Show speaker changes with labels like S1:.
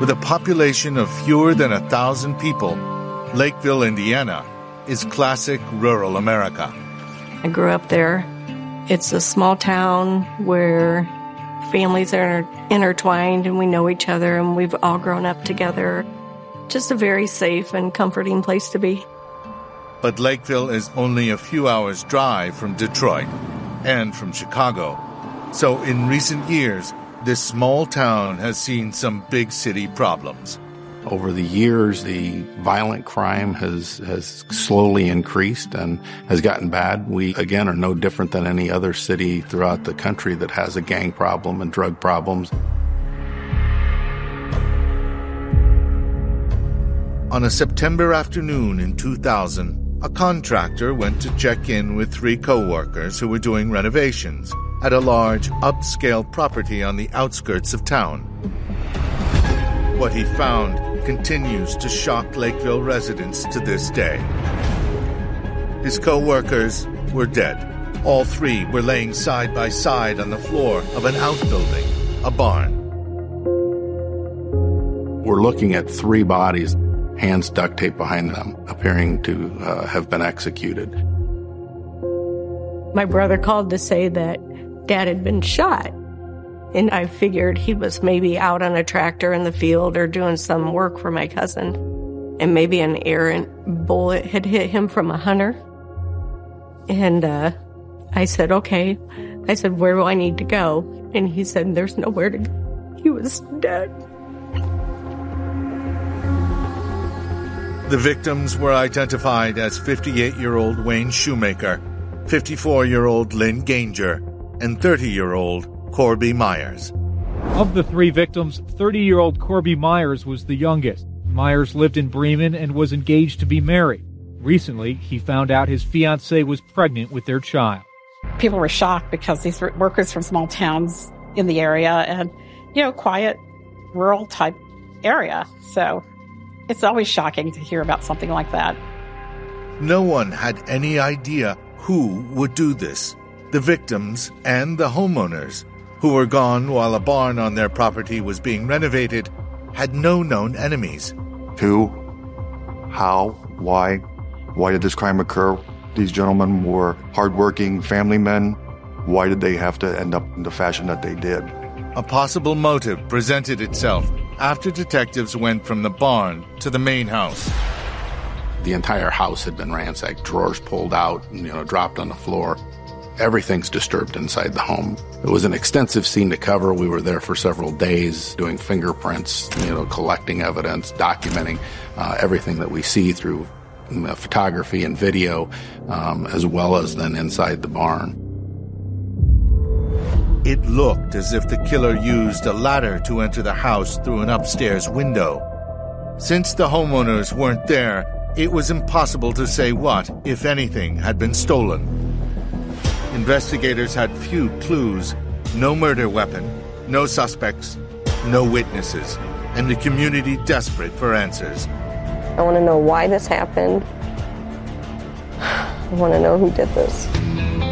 S1: With a population of fewer than 1,000 people, Lakeville, Indiana, is classic rural America.
S2: I grew up there. It's a small town where families are intertwined and we know each other and we've all grown up together. Just a very safe and comforting place to be.
S1: But Lakeville is only a few hours' drive from Detroit and from Chicago. So in recent years, this small town has seen some big city problems.
S3: Over the years, the violent crime has slowly increased and has gotten bad. We, again, are no different than any other city throughout the country that has a gang problem and drug problems.
S1: On a September afternoon in 2000, a contractor went to check in with 3 co-workers who were doing renovations at a large, upscale property on the outskirts of town. What he found continues to shock Lakeville residents to this day. His co-workers were dead. All 3 were laying side by side on the floor of an outbuilding, a barn.
S3: We're looking at 3 bodies, hands duct taped behind them, appearing to have been executed.
S2: My brother called to say that Dad had been shot. And I figured he was maybe out on a tractor in the field or doing some work for my cousin. And maybe an errant bullet had hit him from a hunter. And I said, okay. I said, where do I need to go? And he said, there's nowhere to go. He was dead.
S1: The victims were identified as 58-year-old Wayne Shoemaker, 54-year-old Lynn Ganger, and 30-year-old Corby Myers.
S4: Of the 3 victims, 30-year-old Corby Myers was the youngest. Myers lived in Bremen and was engaged to be married. Recently, he found out his fiancée was pregnant with their child.
S5: People were shocked because these were workers from small towns in the area and, quiet, rural type area. So it's always shocking to hear about something like that.
S1: No one had any idea who would do this, the victims and the homeowners, who were gone while a barn on their property was being renovated, had no known enemies.
S6: Who? How? Why? Why did this crime occur? These gentlemen were hardworking family men. Why did they have to end up in the fashion that they did?
S1: A possible motive presented itself after detectives went from the barn to the main house.
S3: The entire house had been ransacked, drawers pulled out, dropped on the floor. Everything's disturbed inside the home. It was an extensive scene to cover. We were there for several days doing fingerprints, collecting evidence, documenting everything that we see through photography and video, as well as then inside the barn.
S1: It looked as if the killer used a ladder to enter the house through an upstairs window. Since the homeowners weren't there, it was impossible to say what, if anything, had been stolen. Investigators had few clues, no murder weapon, no suspects, no witnesses, and the community desperate for answers.
S2: I want to know why this happened. I want to know who did this.